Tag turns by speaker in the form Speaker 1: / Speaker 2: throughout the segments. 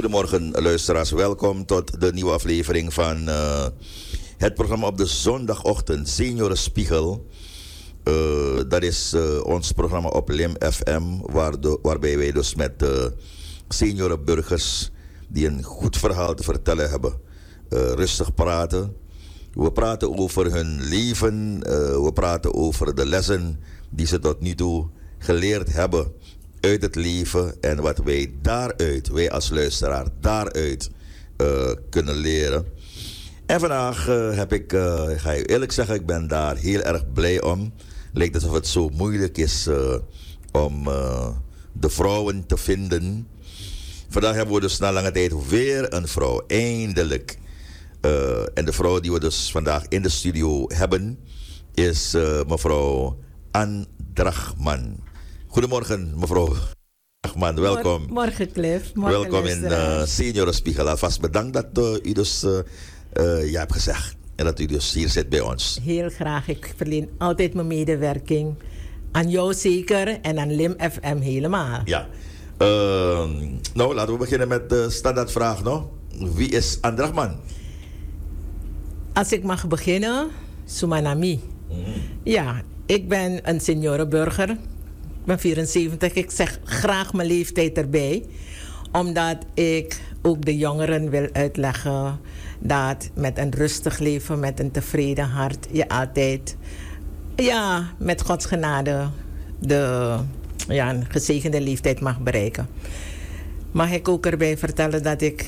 Speaker 1: Goedemorgen luisteraars, welkom tot de nieuwe aflevering van het programma op de zondagochtend Seniorenspiegel. Dat is ons programma op LIM FM, waarbij wij dus met seniorenburgers die een goed verhaal te vertellen hebben, rustig praten. We praten over hun leven, we praten over de lessen die ze tot nu toe geleerd hebben uit het leven en wat wij daaruit, wij als luisteraar, daaruit kunnen leren. En vandaag ga je eerlijk zeggen, ik ben daar heel erg blij om. Lijkt alsof het zo moeilijk is om de vrouwen te vinden. Vandaag hebben we dus na lange tijd weer een vrouw, eindelijk. En de vrouw die we dus vandaag in de studio hebben is mevrouw Ann Drachman. Goedemorgen mevrouw Drachman, welkom.
Speaker 2: Morgen Cliff. Morgen
Speaker 1: welkom in Seniorenspiegel. Alvast bedankt dat u dus ja hebt gezegd en dat u dus hier zit bij ons.
Speaker 2: Heel graag, ik verleen altijd mijn medewerking. Aan jou zeker en aan LIM FM helemaal.
Speaker 1: Ja. Nou, laten we beginnen met de standaardvraag, no? Wie is Ann Drachman?
Speaker 2: Als ik mag beginnen, Sumanami. Ja, ik ben een seniorenburger. Ik ben 74. Ik zeg graag mijn leeftijd erbij. Omdat ik ook de jongeren wil uitleggen dat met een rustig leven, met een tevreden hart, je altijd, ja, met Gods genade een gezegende leeftijd mag bereiken. Mag ik ook erbij vertellen dat ik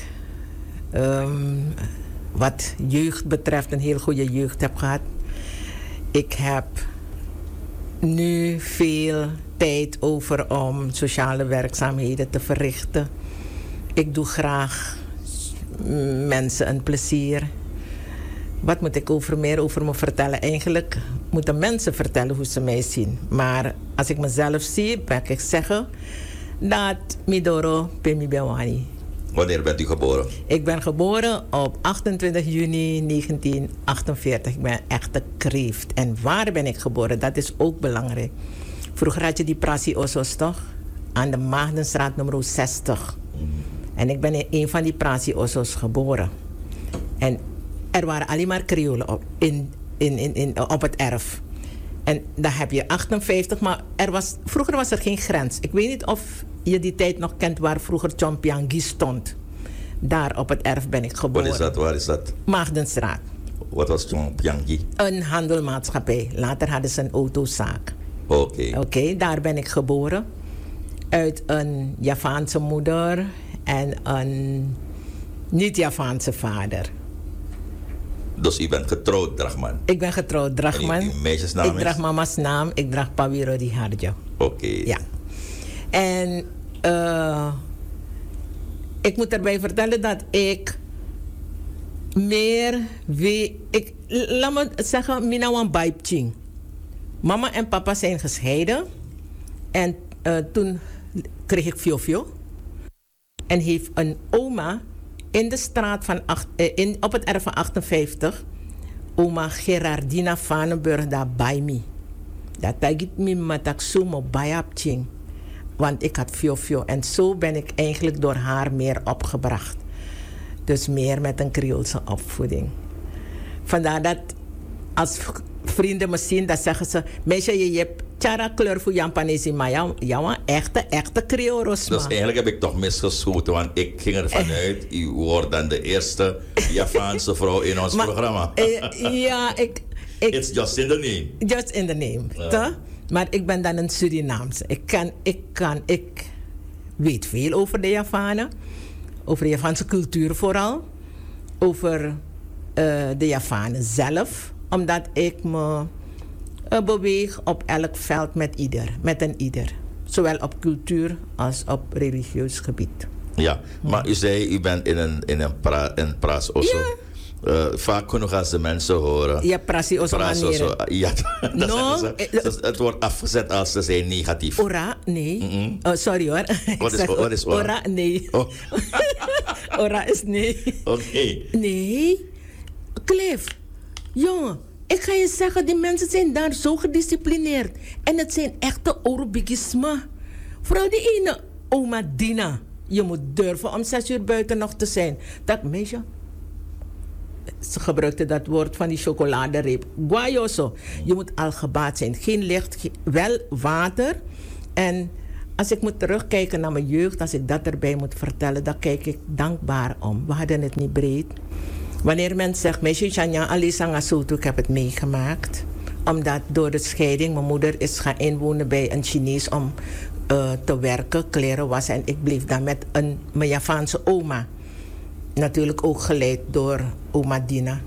Speaker 2: wat jeugd betreft een heel goede jeugd heb gehad. Ik heb nu veel tijd over om sociale werkzaamheden te verrichten. Ik doe graag mensen een plezier. Wat moet ik meer over me vertellen? Eigenlijk moeten mensen vertellen hoe ze mij zien. Maar als ik mezelf zie, kan ik zeggen dat Midoro Pemi Bewani.
Speaker 1: Wanneer bent u geboren?
Speaker 2: Ik ben geboren op 28 juni 1948. Ik ben een echte kreeft. En waar ben ik geboren? Dat is ook belangrijk. Vroeger had je die Prassi Ossos toch? Aan de Maagdenstraat nummer 60. En ik ben in een van die Prassi Ossos geboren. En er waren alleen maar Creolen op het erf. En daar heb je 58, maar vroeger was er geen grens. Ik weet niet of je die tijd nog kent waar vroeger Chompiangi stond. Daar op het erf ben ik geboren.
Speaker 1: Wat is dat? Waar is dat?
Speaker 2: Maagdenstraat.
Speaker 1: Wat was Chompiangi?
Speaker 2: Een handelmaatschappij. Later hadden ze een autozaak.
Speaker 1: Oké,
Speaker 2: daar ben ik geboren. Uit een Javaanse moeder en een niet-Javaanse vader.
Speaker 1: Dus u bent getrouwd, Drachman?
Speaker 2: Ik ben getrouwd, Drachman.
Speaker 1: En uw meisjesnaam is?
Speaker 2: Ik draag mama's naam. Ik draag Pawiro Di Harjo.
Speaker 1: Oké.
Speaker 2: Ja. En ik moet erbij vertellen dat ik meer laat me zeggen, minawan baipching. Mama en papa zijn gescheiden. En toen kreeg ik Fiofio. En heeft een oma in de straat van op het erf van 58, oma Gerardina Vanenburg daar bij me. Dat tagit me matak sumo bayapching. Want ik had Fiofio. En zo ben ik eigenlijk door haar meer opgebracht. Dus meer met een Creoolse opvoeding. Vandaar dat als vrienden me zien, dan zeggen ze, meisje, je hebt tjara kleur voor Japanese, maar jouw echte Creoolers.
Speaker 1: Dus eigenlijk heb ik toch misgeschoten, want ik ging ervan uit, u wordt dan de eerste Javaanse vrouw in ons programma.
Speaker 2: It's
Speaker 1: just in the name.
Speaker 2: Just in the name, toch? Maar ik ben dan een Surinaamse. Ik weet veel over de Javanen. Over de Javaanse cultuur vooral. Over de Javanen zelf. Omdat ik me beweeg op elk veld met een ieder. Zowel op cultuur als op religieus gebied.
Speaker 1: Ja, maar u zei, u bent in een praat Osso. Ja. Vaak genoeg als de mensen horen.
Speaker 2: Ja, Prassi Osso manieren.
Speaker 1: Ja, het wordt afgezet als ze zijn negatief.
Speaker 2: Ora, nee. Sorry hoor.
Speaker 1: Wat is ora?
Speaker 2: Ora, nee. Oh. Ora is nee.
Speaker 1: Oké.
Speaker 2: Nee. Cliff, jongen, ik ga je zeggen, die mensen zijn daar zo gedisciplineerd. En het zijn echte Orobigisme. Vooral die ene oma Dina. Je moet durven om 6 uur buiten nog te zijn. Dat meisje, ze gebruikte dat woord van die chocoladereep. Guayoso. Je moet al gebaat zijn. Geen licht, wel water. En als ik moet terugkijken naar mijn jeugd, als ik dat erbij moet vertellen, dan kijk ik dankbaar om. We hadden het niet breed. Wanneer men zegt, meisje Chanya Alisa Ngasutu, ik heb het meegemaakt. Omdat door de scheiding, mijn moeder is gaan inwonen bij een Chinees om te werken, kleren wassen. En ik bleef dan met mijn Javaanse oma. Natuurlijk ook geleid door oma Dina.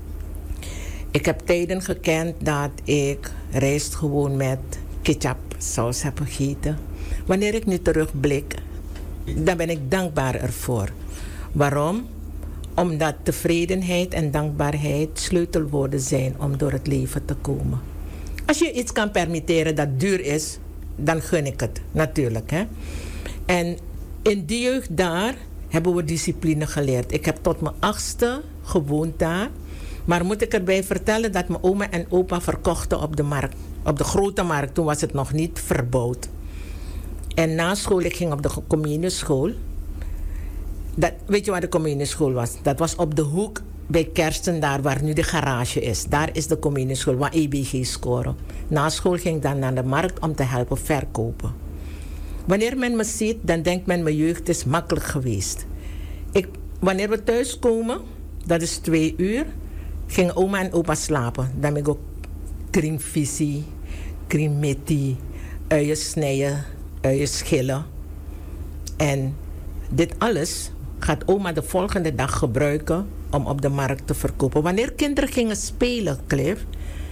Speaker 2: Ik heb tijden gekend dat ik rijst gewoon met ketchup saus heb gegeten. Wanneer ik nu terugblik, dan ben ik dankbaar ervoor. Waarom? Omdat tevredenheid en dankbaarheid sleutelwoorden zijn om door het leven te komen. Als je iets kan permitteren dat duur is, dan gun ik het natuurlijk. Hè? En in die jeugd daar hebben we discipline geleerd. Ik heb tot mijn 8e gewoond daar. Maar moet ik erbij vertellen dat mijn oma en opa verkochten op de markt. Op de grote markt, toen was het nog niet verbouwd. En na school, ik ging op de communieschool. Weet je waar de communieschool was? Dat was op de hoek bij Kersten, daar waar nu de garage is. Daar is de communieschool, waar EBG scoren. Na school ging ik dan naar de markt om te helpen verkopen. Wanneer men me ziet, dan denkt men mijn jeugd is makkelijk geweest. Wanneer we thuis komen, dat is 2 uur, gingen oma en opa slapen. Dan ben ik ook kringvisie, kringmetti, uien snijden, uien schillen. En dit alles gaat oma de volgende dag gebruiken om op de markt te verkopen. Wanneer kinderen gingen spelen, Cliff,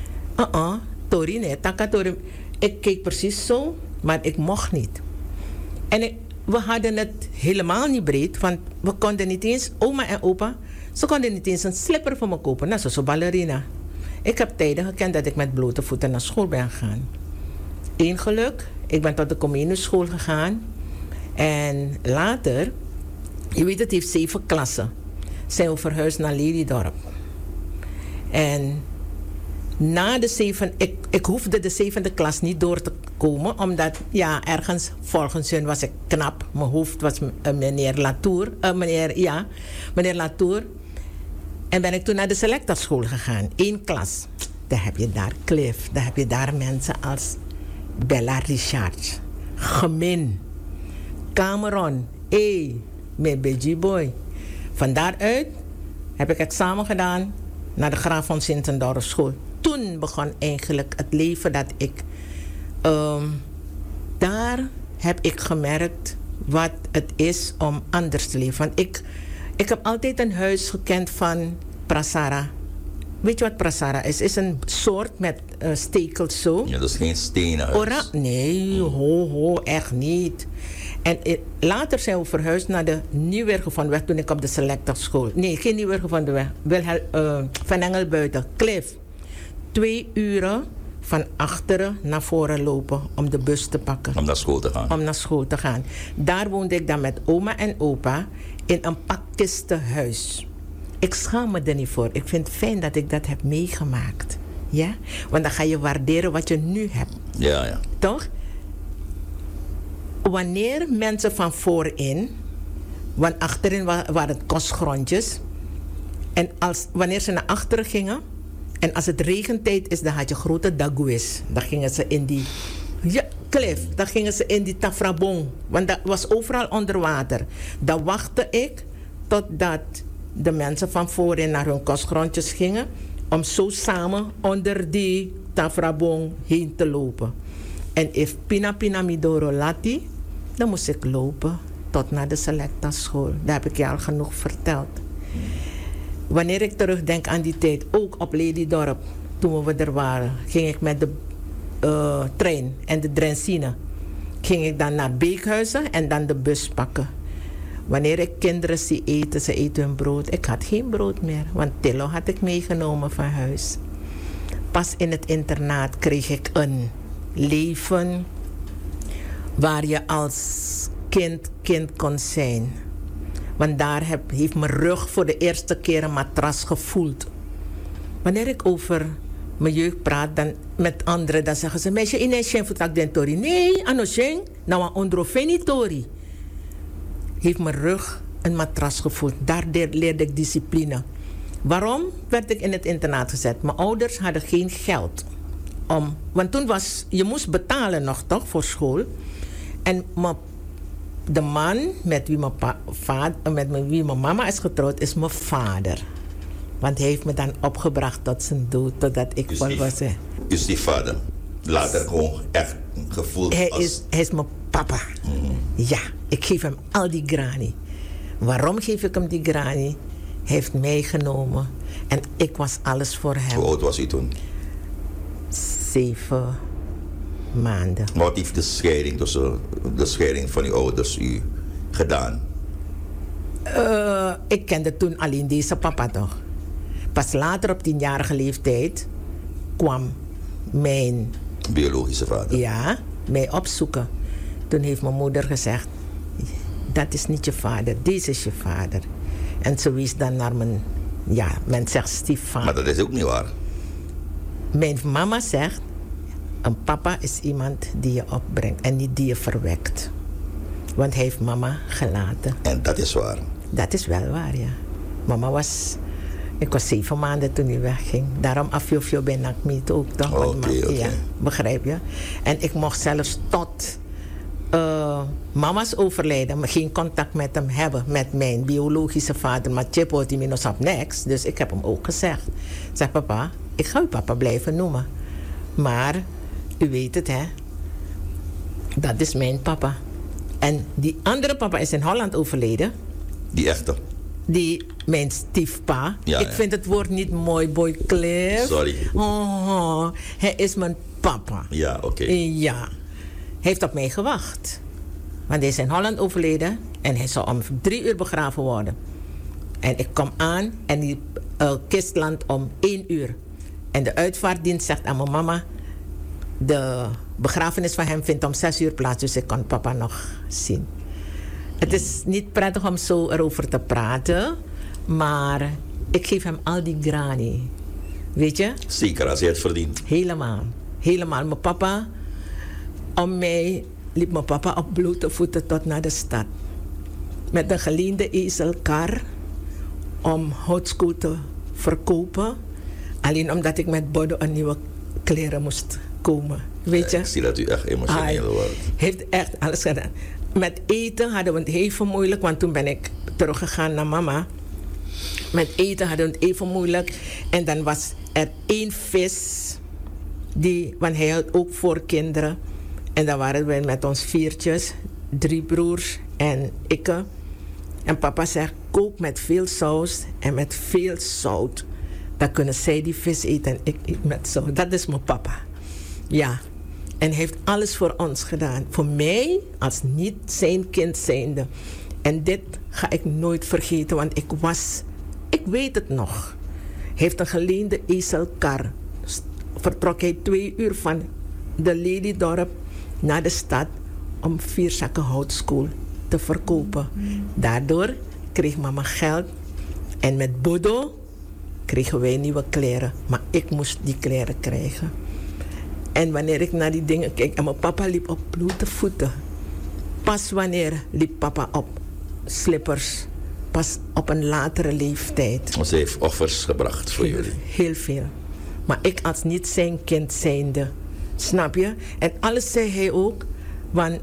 Speaker 2: Tori, nee, taka Tori. Ik keek precies zo, maar ik mocht niet. En we hadden het helemaal niet breed, want we konden niet eens, oma en opa, ze konden niet eens een slipper voor me kopen, net zoals een ballerina. Ik heb tijden gekend dat ik met blote voeten naar school ben gegaan. Eén geluk, ik ben tot de communieschool gegaan. En later, je weet het heeft 7 klassen, zijn we verhuisd naar Lelydorp. En na de 7, ik hoefde de 7e klas niet door te komen, omdat ja, ergens volgens hun was ik knap. Mijn hoofd was meneer Latour, meneer Latour. En ben ik toen naar de selectorschool gegaan, 1 klas. Daar heb je daar Cliff, daar heb je daar mensen als Bella Richards, Gemin, Cameron, met BG Boy. Van daaruit heb ik examen gedaan naar de Graaf van Sintendorf school. Toen begon eigenlijk het leven dat ik... daar heb ik gemerkt wat het is om anders te leven. Want ik heb altijd een huis gekend van Prasara. Weet je wat Prasara is? Het is een soort met stekels zo.
Speaker 1: Ja, dat is geen stenen huis.
Speaker 2: Nee, echt niet. En later zijn we verhuisd naar de Nieuwwergevandenweg toen ik op de selectorschool. Nee, geen Nieuwwergevandenweg. Van Engelbuiten. Cliff. 2 uren van achteren naar voren lopen om de bus te pakken.
Speaker 1: Om naar school te gaan.
Speaker 2: Daar woonde ik dan met oma en opa in een pakkistenhuis. Ik schaam me er niet voor. Ik vind het fijn dat ik dat heb meegemaakt. Ja? Want dan ga je waarderen wat je nu hebt.
Speaker 1: Ja.
Speaker 2: Toch? Wanneer mensen van voorin, want achterin waren het kostgrondjes. En wanneer ze naar achteren gingen, en als het regentijd is, dan had je grote daguis. Dan gingen ze in die... Ja, Cliff, dan gingen ze in die tafrabong. Want dat was overal onder water. Dan wachtte ik totdat de mensen van voorin naar hun kostgrondjes gingen, om zo samen onder die tafrabong heen te lopen. En if Pina Midoro Lati, dan moest ik lopen tot naar de selectorschool. Daar heb ik je al genoeg verteld. Wanneer ik terugdenk aan die tijd, ook op Lelydorp, toen we er waren, ging ik met de trein en de drensine. Ging ik dan naar Beekhuizen en dan de bus pakken. Wanneer ik kinderen zie eten, ze eten hun brood. Ik had geen brood meer, want Tillo had ik meegenomen van huis. Pas in het internaat kreeg ik een leven waar je als kind kon zijn. Want daar heeft mijn rug voor de eerste keer een matras gevoeld. Wanneer ik over mijn jeugd praat dan met anderen, dan zeggen ze: meisje, in een voetak den tori. Nee, ano sheng, nou een ondrofeni tori. heeft mijn rug een matras gevoeld. Daar leerde ik discipline. Waarom werd ik in het internaat gezet? Mijn ouders hadden geen geld. Want toen je moest betalen nog toch voor school. En de man met wie mijn mama is getrouwd, is mijn vader. Want hij heeft me dan opgebracht tot zijn dood, totdat ik vol was.
Speaker 1: Is die vader later gewoon echt gevoeld
Speaker 2: hij is mijn papa. Ja, ik geef hem al die grani. Waarom geef ik hem die grani? Hij heeft meegenomen en ik was alles voor hem.
Speaker 1: Hoe oud was hij toen?
Speaker 2: 7 maanden.
Speaker 1: Wat heeft de scheiding van uw ouders u gedaan?
Speaker 2: Ik kende toen alleen deze papa toch. Pas later op 10-jarige leeftijd kwam mijn
Speaker 1: biologische vader.
Speaker 2: Ja, mij opzoeken. Toen heeft mijn moeder gezegd, dat is niet je vader, deze is je vader. En ze wees dan naar men zegt stiefvader.
Speaker 1: Maar dat is ook niet waar.
Speaker 2: Mijn mama zegt, een papa is iemand die je opbrengt en niet die je verwekt. Want hij heeft mama gelaten.
Speaker 1: En dat is waar.
Speaker 2: Dat is wel waar, ja. Ik was 7 maanden toen hij wegging. Daarom afjofjo ben ik niet ook toch.
Speaker 1: Oké.
Speaker 2: Ja, begrijp je? En ik mocht zelfs tot mama's overlijden geen contact met hem hebben. Met mijn biologische vader. Maar Chipo die minus op niks. Dus ik heb hem ook gezegd. Ik zeg, papa, ik ga u papa blijven noemen. Maar, u weet het hè. Dat is mijn papa. En die andere papa is in Holland overleden.
Speaker 1: Die echte?
Speaker 2: Mijn stiefpa.
Speaker 1: Ja,
Speaker 2: ik vind het woord niet mooi, boy Cliff.
Speaker 1: Sorry.
Speaker 2: Oh, hij is mijn papa.
Speaker 1: Ja, oké.
Speaker 2: Ja. Hij heeft op mij gewacht. Want hij is in Holland overleden. En hij zou om 3 uur begraven worden. En ik kom aan en die kist landt om 1 uur. En de uitvaartdienst zegt aan mijn mama, de begrafenis van hem vindt om 6 uur plaats. Dus ik kan papa nog zien. Het is niet prettig om zo erover te praten. Maar ik geef hem al die grani. Weet je?
Speaker 1: Zeker, als hij het verdient.
Speaker 2: Helemaal. Helemaal. Mijn papa, om mij liep mijn papa op blote voeten tot naar de stad. Met een geleende ezelkar om houtskool te verkopen. Alleen omdat ik met Bodo een nieuwe kleren moest komen. Weet je?
Speaker 1: Ik zie dat u echt emotioneel wordt.
Speaker 2: Hij heeft echt alles gedaan. Met eten hadden we het even moeilijk, want toen ben ik teruggegaan naar mama. Met eten hadden we het even moeilijk. En dan was er 1 vis, want hij had ook 4 kinderen. En dan waren we met ons 4'tjes, 3 broers en ik. En papa zegt, kook met veel saus en met veel zout. Dan kunnen zij die vis eten en ik eet met zout. Dat is mijn papa. Ja. En hij heeft alles voor ons gedaan. Voor mij, als niet zijn kind zijnde. En dit ga ik nooit vergeten, want ik weet het nog. Hij heeft een geleende ezelkar. Vertrok hij 2 uur van de Lelydorp naar de stad om 4 zakken houtskool te verkopen. Daardoor kreeg mama geld. En met Bodo kregen wij nieuwe kleren. Maar ik moest die kleren krijgen. En wanneer ik naar die dingen keek, en mijn papa liep op blote voeten. Pas wanneer liep papa op slippers? Pas op een latere leeftijd.
Speaker 1: Ze heeft offers gebracht voor jullie.
Speaker 2: Heel veel. Maar ik als niet zijn kind zijnde. Snap je? En alles zei hij ook. Want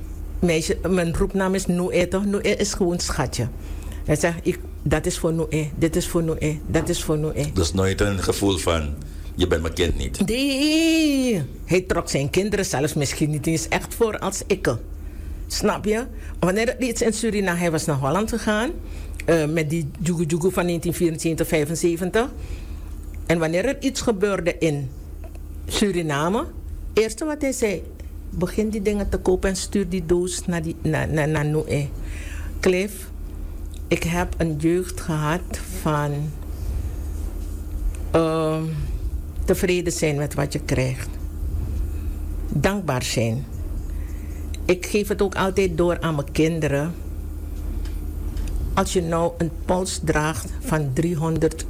Speaker 2: mijn roepnaam is Noé toch? Noé is gewoon schatje. Hij zegt, dat is voor Noé, dit is voor Noé, dat is voor Noé.
Speaker 1: Dus nooit een gevoel van, je bent mijn kind niet?
Speaker 2: Nee. Hij trok zijn kinderen zelfs misschien niet eens echt voor als ik. Snap je? Wanneer er iets in Suriname, hij was naar Holland gegaan. Met die Jugu Jugu van 1974, 75. En wanneer er iets gebeurde in Suriname, eerste wat hij zei, begin die dingen te kopen en stuur die doos naar Noé. Cliff, ik heb een jeugd gehad van tevreden zijn met wat je krijgt. Dankbaar zijn. Ik geef het ook altijd door aan mijn kinderen. Als je nou een pols draagt van $300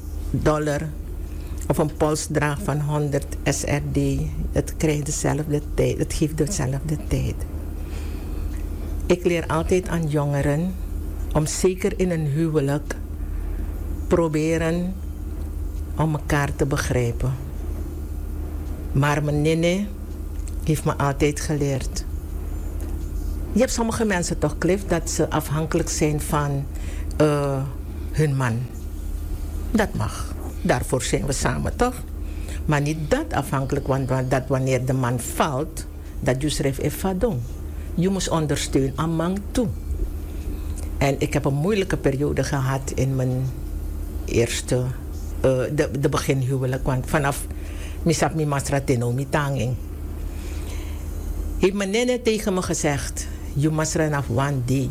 Speaker 2: of een pols draagt van 100 SRD, het krijgt dezelfde tijd. Het geeft dezelfde tijd. Ik leer altijd aan jongeren om zeker in een huwelijk proberen om elkaar te begrijpen. Maar mijn nene heeft me altijd geleerd. Je hebt sommige mensen toch, Cliff, dat ze afhankelijk zijn van hun man. Dat mag. Daarvoor zijn we samen, toch? Maar niet dat afhankelijk, want dat wanneer de man valt, dat je schrijft even. Je moet ondersteunen aan man toe. En ik heb een moeilijke periode gehad in mijn eerste, de beginhuwelijk. Want vanaf misap mi masra tenomi tanging. Heeft mijn nene tegen me gezegd, je masra naf one day.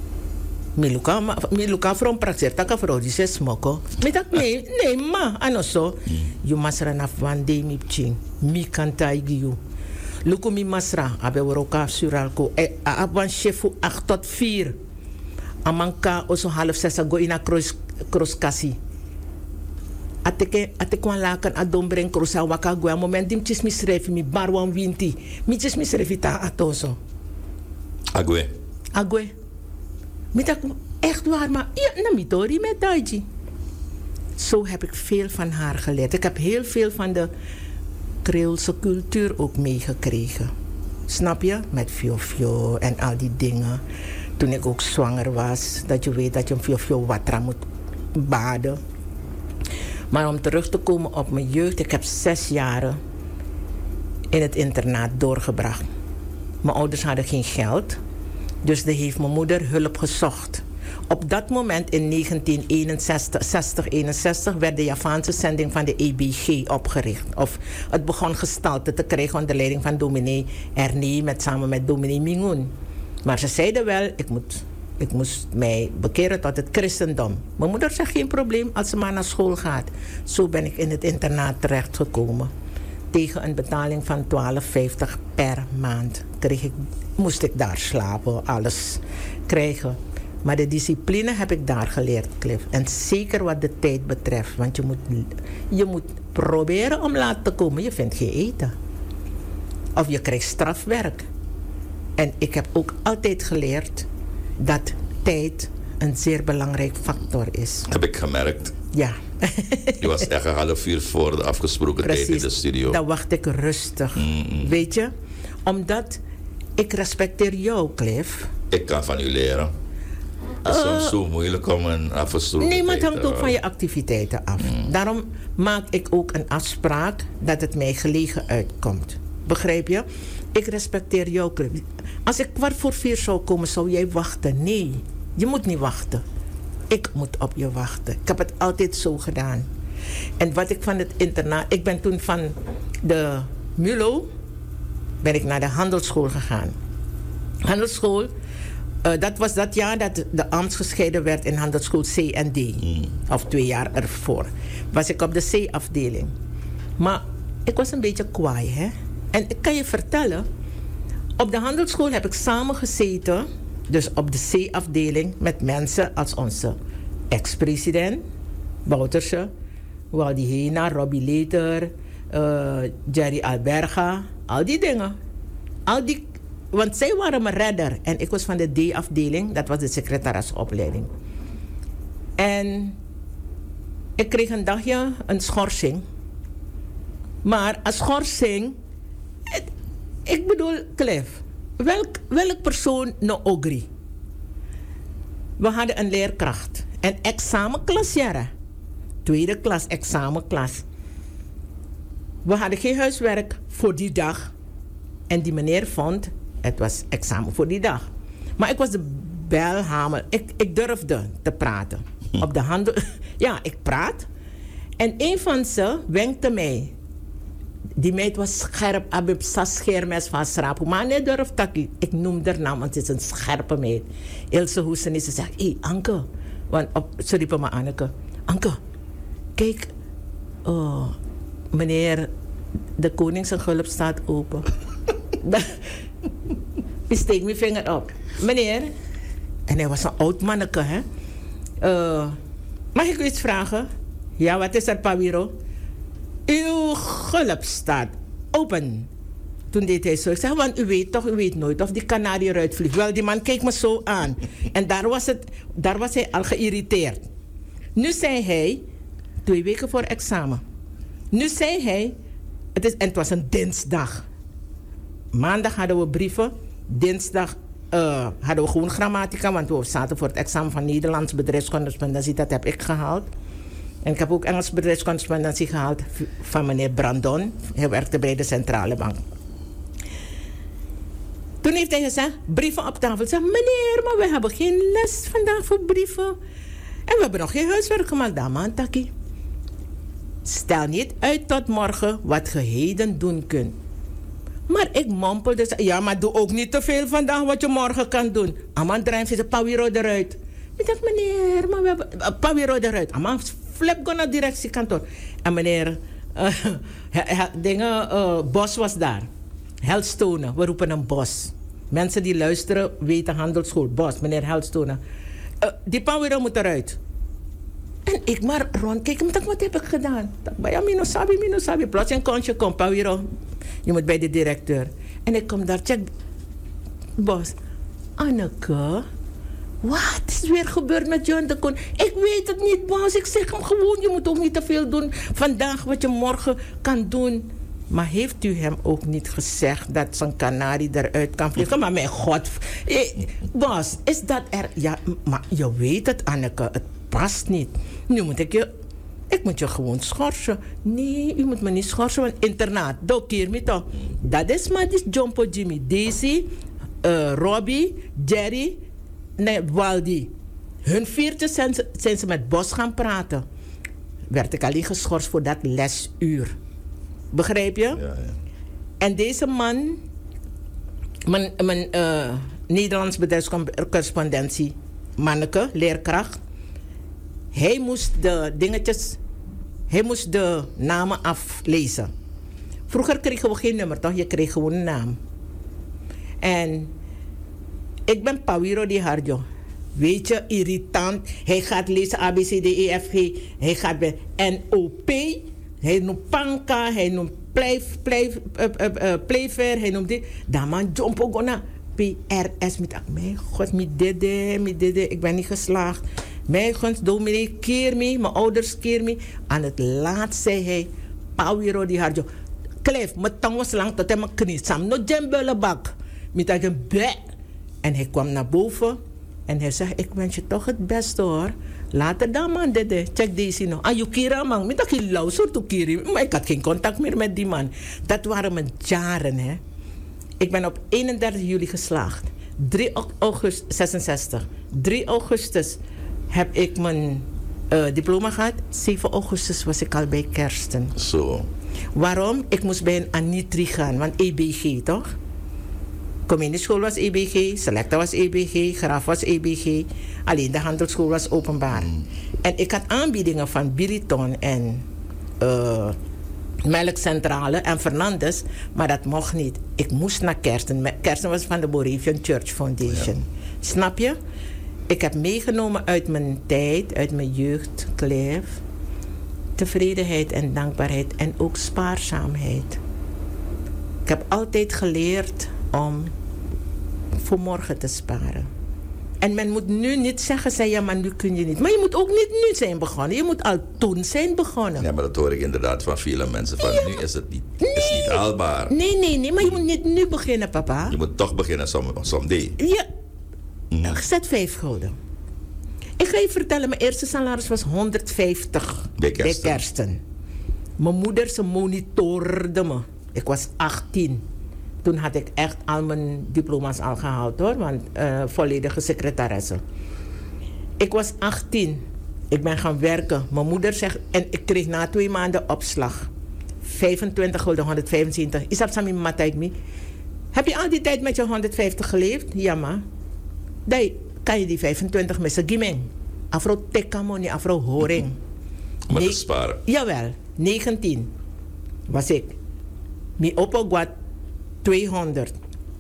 Speaker 2: Miluka from praxer taka vrouw die zes smoko. Met dat nee ma, anoso. Je masra naf one day mi pching. Mi kantai giu. Luku mi masra, abe woroka suralko. Aban chefu 8 tot 4. Amanka oso half 6 go ina cross kasi. Ate kwan lakan a dombren krosa waka go. A moment dim chis mi srefi mi barwan winti. Mi chis mi srefi ta atoso. Agwe. Met echt waar, maar ja, na mitori met Daiji. Zo heb ik veel van haar geleerd. Ik heb heel veel van de Creoolse cultuur ook meegekregen. Snap je? Met fiofio en al die dingen. Toen ik ook zwanger was, dat je weet dat je een fiofio watra moet baden. Maar om terug te komen op mijn jeugd, ik heb 6 jaren in het internaat doorgebracht. Mijn ouders hadden geen geld, dus dan heeft mijn moeder hulp gezocht. Op dat moment in 1961 werd de Javaanse zending van de EBG opgericht. Of het begon gestalte te krijgen onder leiding van dominee Ernie samen met dominee Mingoen. Maar ze zeiden wel, ik moest mij bekeren tot het christendom. Mijn moeder zegt geen probleem als ze maar naar school gaat. Zo ben ik in het internaat terechtgekomen. Tegen een betaling van $12,50 per maand moest ik daar slapen, alles krijgen. Maar de discipline heb ik daar geleerd, Cliff. En zeker wat de tijd betreft. Want je moet proberen om laat te komen. Je vindt geen eten. Of je krijgt strafwerk. En ik heb ook altijd geleerd dat tijd een zeer belangrijk factor is.
Speaker 1: Heb ik gemerkt.
Speaker 2: Ja.
Speaker 1: Je was echt een half uur voor de afgesproken tijd in de studio.
Speaker 2: Dan wacht ik rustig. Weet je? Omdat ik respecteer jou, Cliff.
Speaker 1: Ik kan van u leren. Het is soms zo moeilijk om een afgesproken tijd.
Speaker 2: Nee, maar het hangt ook van je activiteiten af. Daarom maak ik ook een afspraak dat het mij gelegen uitkomt. Begrijp je? Ik respecteer jou, Cliff. Als ik 3:15 zou komen, zou jij wachten? Nee, je moet niet wachten. Ik moet op je wachten. Ik heb het altijd zo gedaan. En wat ik van het internaat... Ik ben toen van de MULO... ben ik naar de handelsschool gegaan. Handelsschool... dat was dat jaar dat de ambt gescheiden werd in handelsschool C en D. Of 2 jaar ervoor. Was ik op de C-afdeling. Maar ik was een beetje kwaai, hè. En ik kan je vertellen... Op de handelsschool heb ik samen gezeten... Dus op de C-afdeling met mensen als onze ex-president... Bouterse, Waldi Hena, Robbie Leter... Jerry Alberga, al die dingen. Want zij waren mijn redder. En ik was van de D-afdeling, dat was de secretaresopleiding. En ik kreeg een dagje een schorsing. Maar een schorsing... Ik bedoel, Cliff, welk persoon no ogri? We hadden een leerkracht. Een examenklas, jaren. 2e klas, examenklas. We hadden geen huiswerk voor die dag. En die meneer vond, het was examen voor die dag. Maar ik was de belhamel. Ik durfde te praten. Op de handel... Ja, ik praat. En een van ze wenkte mij. Die meid was scherp. Abib sa scheermes van schrapen. Maar nee, durf takkie. Ik noem haar naam, want het is een scherpe meid. Ilse Hoesen is. Ze zegt, hé, Anke. Want ze riepen me Anneke. Anke, kijk. Oh, meneer, de koning zijn gulp staat open. Ik steek mijn vinger op. Meneer. En hij was een oud manneke, hè. Mag ik u iets vragen? Ja, wat is er, Pawiro? Uw gulp staat open. Toen deed hij zo. Ik zei, want u weet nooit of die kanarie eruit vliegt. Wel, die man keek me zo aan. En daar was hij al geïrriteerd. Nu zei hij, 2 weken voor examen. Nu zei hij, het was een dinsdag. Maandag hadden we brieven. Dinsdag hadden we gewoon grammatica, want we zaten voor het examen van Nederlands bedrijfscorrespondentie. Dat heb ik gehaald. En ik heb ook Engels bedrijfscorrespondentie gehaald van meneer Brandon. Hij werkte bij de Centrale Bank. Toen heeft hij gezegd, brieven op tafel. Ik zeg, meneer, maar we hebben geen les vandaag voor brieven. En we hebben nog geen huiswerk gemaakt. Daman, Taki. Stel niet uit tot morgen wat je heden doen kunt. Maar ik mompelde, ja, maar doe ook niet te veel vandaag wat je morgen kan doen. Aman drijft ze Pawiro eruit. Ik dacht, meneer, maar we hebben Pawiro eruit. Aman flip gewoon naar directiekantoor. En meneer, Bos was daar. Helstonen, we roepen hem Bos. Mensen die luisteren weten handelsschool. Bos, meneer Helstonen. Die Pawiro moet eruit. En ik maar rondkijken, wat heb ik gedaan? Ja, minosabi. Plots een kontje komt, Pawiro. Je moet bij de directeur. En ik kom daar, check. Bos, Anneke, wat is weer gebeurd met John de Koen? Ik weet het niet, Bos. Ik zeg hem gewoon, je moet ook niet te veel doen vandaag wat je morgen kan doen. Maar heeft u hem ook niet gezegd dat zijn kanarie eruit kan vliegen? Maar mijn god, Bos, is dat er... Ja, maar je weet het, Anneke, het past niet. Nu moet ik moet je gewoon schorsen. Nee, u moet me niet schorsen, want internaat, dokeer me toch. Dat is maar die Jompo Jimmy, Daisy, Robbie, Jerry, nee, Waldi. Hun 4 zijn ze met Bos gaan praten. Werd ik alleen geschorst voor dat lesuur. Begrijp je? Ja. En deze man, mijn Nederlands bedrijfscorrespondentie, manneke, leerkracht, hij moest de namen aflezen. Vroeger kregen we geen nummer, toch? Je kreeg gewoon een naam. En ik ben Pawiro Di Harjo. Weet je, irritant. Hij gaat lezen A, B, C, D, E, F, G. Hij gaat bij NOP. Hij noemt Panka. Hij noemt Playfair. Hij noemt dit. Dan man, Jompo Gona. PRS. Mijn god, mi dede. Ik ben niet geslaagd. Mijn gunst, dominee, keer me. Mijn ouders keer me. Aan het laatst zei hij, Pawiro Di Harjo. Kleef, mijn tong was lang tot hij mijn knie. Sam, no jembellebak. Met een be. En hij kwam naar boven. En hij zegt, ik wens je toch het beste hoor. Later dan man, dede. Check deze nog. Ah, je kira man. Ik dacht, je luistert toe kiri. Maar ik had geen contact meer met die man. Dat waren mijn jaren, hè. Ik ben op 31 juli geslaagd. 3 augustus, 66. 3 augustus heb ik mijn diploma gehad. 7 augustus was ik al bij Kersten.
Speaker 1: Zo.
Speaker 2: Waarom? Ik moest bij een Anitri gaan. Want EBG, toch? Communieschool was EBG, Selecta was EBG, Graaf was EBG. Alleen de handelsschool was openbaar. En ik had aanbiedingen van Billiton en Melkcentrale en Fernandes, maar dat mocht niet. Ik moest naar Kersten. Kersten was van de Moravian Church Foundation. Ja. Snap je? Ik heb meegenomen uit mijn tijd, uit mijn jeugd, Cliff, tevredenheid en dankbaarheid en ook spaarzaamheid. Ik heb altijd geleerd om voor morgen te sparen. En men moet nu niet zeggen, ja, maar nu kun je niet. Maar je moet ook niet nu zijn begonnen. Je moet al toen zijn begonnen.
Speaker 1: Ja, maar dat hoor ik inderdaad van vele mensen. Van ja, nu is het niet, is niet haalbaar.
Speaker 2: Nee, maar je moet niet nu beginnen, papa.
Speaker 1: Je moet toch beginnen someday.
Speaker 2: Ja, zet 5 gulden. Ik ga je vertellen, mijn eerste salaris was 150 bij Kersten. Mijn moeder, ze monitorde me. Ik was 18. Toen had ik echt al mijn diploma's al gehaald hoor, want volledige secretaresse. Ik was 18. Ik ben gaan werken. Mijn moeder zegt, en ik kreeg na 2 maanden opslag. 25 gulden, 175. Isap sami mataik mi. Heb je al die tijd met je 150 geleefd? Ja ma. Dan kan je die 25 met z'n gimeng. Afro tekamoni, afro horing.
Speaker 1: Om te sparen.
Speaker 2: Jawel, 19 was ik. Mi opogwat 200.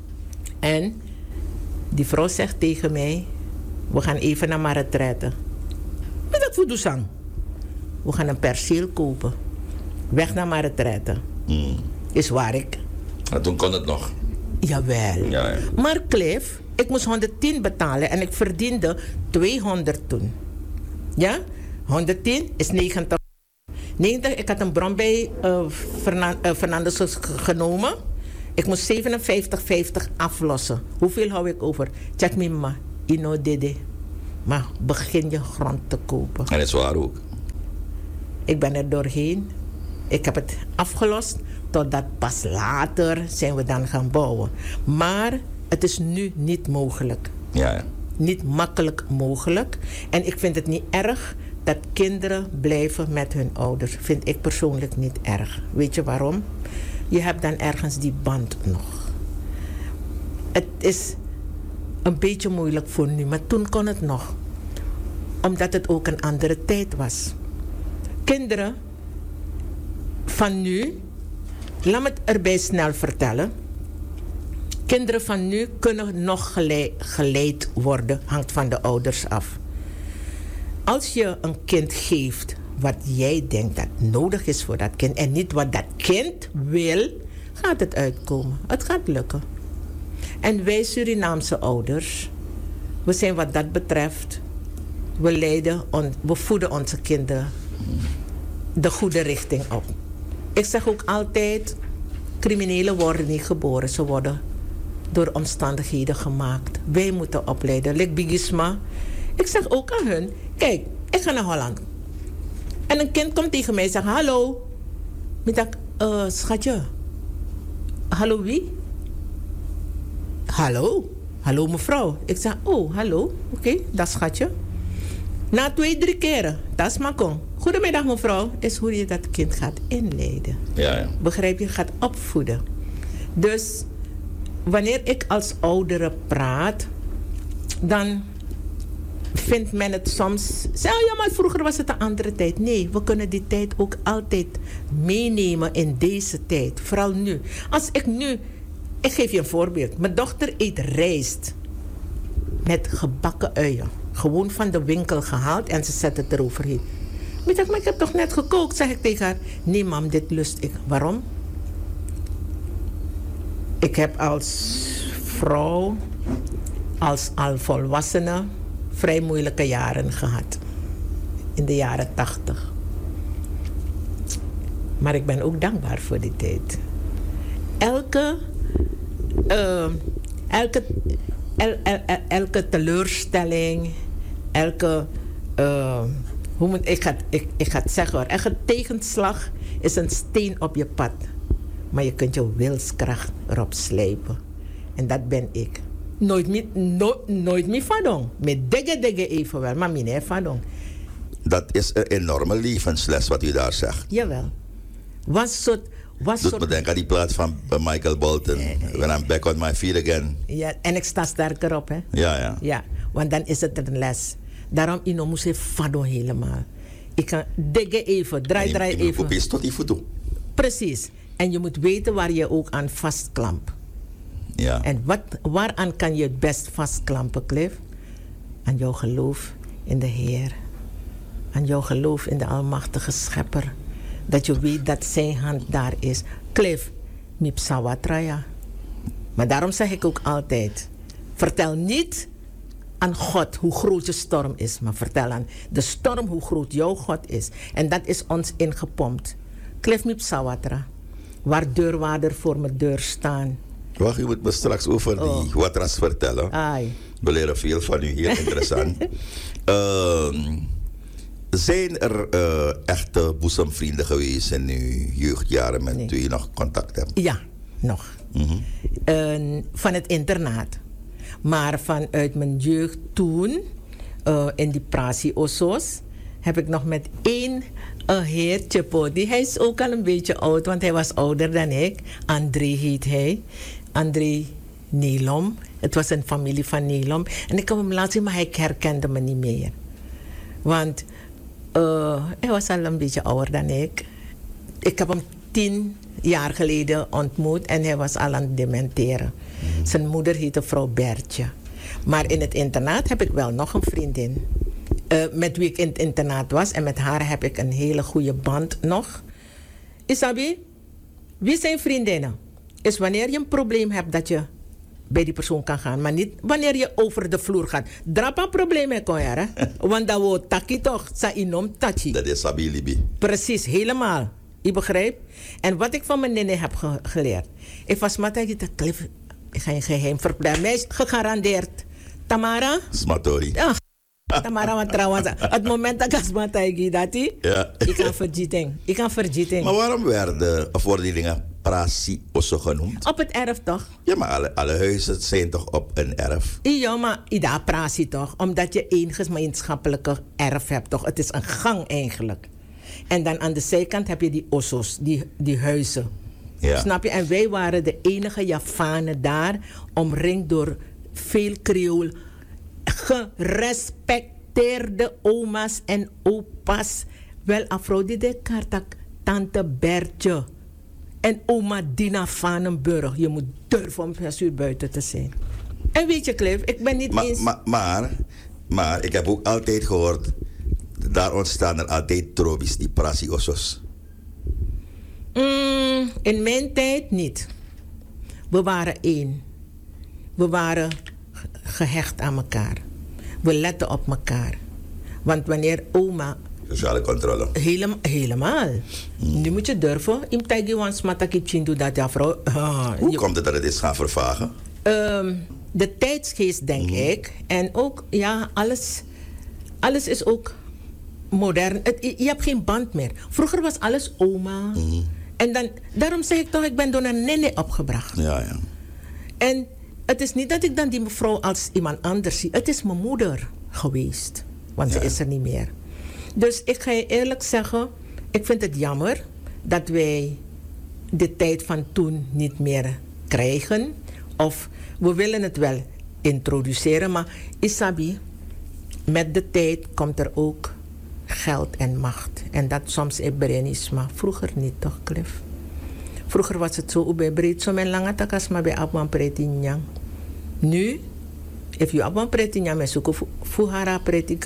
Speaker 2: En die vrouw zegt tegen mij, we gaan even naar mijn retraite. Met dat voedoesang. We gaan een perceel kopen. Weg naar mijn retraite. Is waar ik
Speaker 1: Maar toen kon het nog.
Speaker 2: Jawel.
Speaker 1: Ja.
Speaker 2: Maar Cliff, ik moest 110 betalen en ik verdiende 200 toen. Ja? 110 is 90. 90, ik had een bron bij Fernandes genomen. Ik moest 57,50 aflossen. Hoeveel hou ik over? Check me maar. Ino dede. Maar begin je grond te kopen.
Speaker 1: En dat is waar ook.
Speaker 2: Ik ben er doorheen. Ik heb het afgelost. Totdat pas later zijn we dan gaan bouwen. Maar het is nu niet mogelijk.
Speaker 1: Ja.
Speaker 2: Niet makkelijk mogelijk. En ik vind het niet erg dat kinderen blijven met hun ouders. Vind ik persoonlijk niet erg. Weet je waarom? Je hebt dan ergens die band nog. Het is een beetje moeilijk voor nu, maar toen kon het nog. Omdat het ook een andere tijd was. Kinderen van nu, laat me het erbij snel vertellen. Kinderen van nu kunnen nog geleid worden, hangt van de ouders af. Als je een kind geeft wat jij denkt dat nodig is voor dat kind en niet wat dat kind wil, gaat het uitkomen. Het gaat lukken. En wij Surinaamse ouders, we zijn wat dat betreft, we voeden onze kinderen de goede richting op. Ik zeg ook altijd, criminelen worden niet geboren, ze worden door omstandigheden gemaakt. Wij moeten opleiden. Like Bigisma. Ik zeg ook aan hun, kijk, ik ga naar Holland. En een kind komt tegen mij en zegt, hallo. Ik zeg, schatje. Hallo wie? Hallo. Hallo mevrouw. Ik zeg, oh, hallo. Oké, dat schatje. Na 2-3 keren, dat is makong. Goedemiddag mevrouw, is hoe je dat kind gaat inleiden.
Speaker 1: Ja.
Speaker 2: Begrijp je? Gaat opvoeden. Dus wanneer ik als oudere praat, dan vindt men het soms. Ja, maar vroeger was het een andere tijd. Nee, we kunnen die tijd ook altijd meenemen in deze tijd. Vooral nu. Als ik nu, ik geef je een voorbeeld. Mijn dochter eet rijst met gebakken uien. Gewoon van de winkel gehaald en ze zet het eroverheen. Ik zeg, maar ik heb toch net gekookt, zeg ik tegen haar. Nee mam, dit lust ik. Waarom? Ik heb als vrouw, als al volwassene, vrij moeilijke jaren gehad. In de jaren 80. Maar ik ben ook dankbaar voor die tijd. Elke teleurstelling, ik ga het zeggen hoor. Elke tegenslag is een steen op je pad. Maar je kunt je wilskracht erop slijpen. En dat ben ik. Nooit meer van. Met digge even wel, maar niet van.
Speaker 1: Dat is een enorme levensles wat u daar zegt.
Speaker 2: Jawel.
Speaker 1: Doet me denken aan die plaat van Michael Bolton. When I'm back on my feet again.
Speaker 2: Ja, en ik sta sterker op, hè?
Speaker 1: Ja.
Speaker 2: Ja, want dan is het een les. Daarom moest je fado helemaal. Ik kan diggen even, draai even.
Speaker 1: Je tot die voet.
Speaker 2: Precies. En je moet weten waar je ook aan vastklampt.
Speaker 1: Ja.
Speaker 2: En waaraan kan je het best vastklampen, Cliff? Aan jouw geloof in de Heer. Aan jouw geloof in de Almachtige Schepper. Dat je weet dat zijn hand daar is. Cliff, mipsawatraya. Maar daarom zeg ik ook altijd, vertel niet aan God hoe groot je storm is, maar vertel aan de storm hoe groot jouw God is. En dat is ons ingepompt. Cliff mipsawatra. Waar deurwaarder voor mijn deur staan.
Speaker 1: Wacht, u moet me straks over die watras vertellen.
Speaker 2: Ai.
Speaker 1: We leren veel van u, heel interessant. Zijn er echte boezemvrienden geweest in uw jeugdjaren met wie je nog contact hebt?
Speaker 2: Ja, nog. Van het internaat. Maar vanuit mijn jeugd toen, in die Prasi-Ossos, heb ik nog met één heertje Poti. Hij is ook al een beetje oud, want hij was ouder dan ik. André heet hij. André Nelom. Het was een familie van Nelom. En ik heb hem laten zien, maar hij herkende me niet meer. Want hij was al een beetje ouder dan ik. Ik heb hem 10 jaar geleden ontmoet en hij was al aan het dementeren. Zijn moeder heette vrouw Bertje. Maar in het internaat heb ik wel nog een vriendin. Met wie ik in het internaat was. En met haar heb ik een hele goede band nog. Isabi, wie zijn vriendinnen? is wanneer je een probleem hebt dat je bij die persoon kan gaan. Maar niet wanneer je over de vloer gaat. Drapa problemen kon je, hè? Want dat wordt taki toch, sa inom tachi.
Speaker 1: Dat is Sabilibi.
Speaker 2: Precies, helemaal. Je begrijpt? En wat ik van mijn nene heb geleerd. Ik was matagi te Cliff. Ik ga je geheim vertellen. Mij is gegarandeerd. Tamara?
Speaker 1: Smatori.
Speaker 2: Ja. Tamara, want trouwens, het moment dat ik matagi dat
Speaker 1: ja.
Speaker 2: Ik kan vergeten.
Speaker 1: Maar waarom worden die dingen prasi osso genoemd?
Speaker 2: Op het erf toch?
Speaker 1: Ja, maar alle huizen zijn toch op een erf?
Speaker 2: Ja, maar ida prasi toch? Omdat je één gemeenschappelijke erf hebt toch? Het is een gang eigenlijk. En dan aan de zijkant heb je die ossos, die huizen.
Speaker 1: Ja.
Speaker 2: Snap je? En wij waren de enige Javanen daar, omringd door veel Creool. Gerespecteerde oma's en opa's. Wel, Afrodie de Kartak, tante Bertje en oma Dina Vanenburg. Je moet durven om 6 uur buiten te zijn. En weet je, Cliff, ik ben niet eens...
Speaker 1: Maar ik heb ook altijd gehoord, daar ontstaan er altijd trobies, die prasi-ossos.
Speaker 2: In mijn tijd niet. We waren één. We waren gehecht aan elkaar. We letten op elkaar. Want wanneer oma...
Speaker 1: Sociale controle.
Speaker 2: Helemaal. Nu moet je durven.
Speaker 1: Hoe komt het dat het is gaan vervagen?
Speaker 2: De tijdsgeest, denk ik. En ook, ja, alles is ook modern. Je hebt geen band meer. Vroeger was alles oma. En daarom zeg ik toch, ik ben door een nenne opgebracht.
Speaker 1: Ja.
Speaker 2: En het is niet dat ik dan die mevrouw als iemand anders zie. Het is mijn moeder geweest. Want ze is er niet meer. Dus ik ga je eerlijk zeggen, ik vind het jammer dat wij de tijd van toen niet meer krijgen. Of we willen het wel introduceren, maar Isabi, met de tijd komt er ook geld en macht. En dat soms in Brenis, maar vroeger niet toch, Cliff? Vroeger was het zo bij breed, zo men lange takas, maar bij Abwan Pretinyang. Nu, if you Abwan Pretinyang, men zoeken Fuhara Pretika.